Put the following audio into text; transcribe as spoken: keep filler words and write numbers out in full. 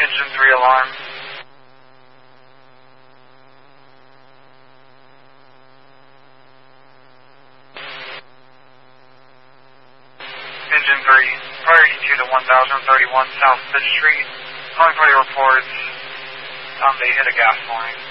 Engine three alarm. Engine three, priority two to one thousand thirty-one South fifth Street. Calling for your reports. Um, they hit a gas line.